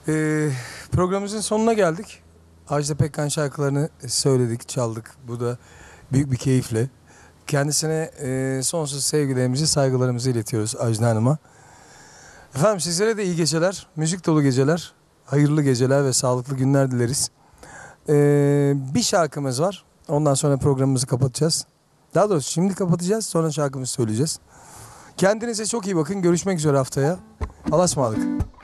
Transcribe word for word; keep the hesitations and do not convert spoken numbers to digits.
Ee, programımızın sonuna geldik. Ajda Pekkan şarkılarını söyledik, çaldık. Bu da büyük bir keyifle. Kendisine e, sonsuz sevgilerimizi, saygılarımızı iletiyoruz Ajda Hanım'a. Efendim sizlere de iyi geceler, müzik dolu geceler, hayırlı geceler ve sağlıklı günler dileriz. Ee, bir şarkımız var. Ondan sonra programımızı kapatacağız. Daha doğrusu şimdi kapatacağız, sonra şarkımızı söyleyeceğiz. Kendinize çok iyi bakın. Görüşmek üzere haftaya. Allah'a ısmarladık.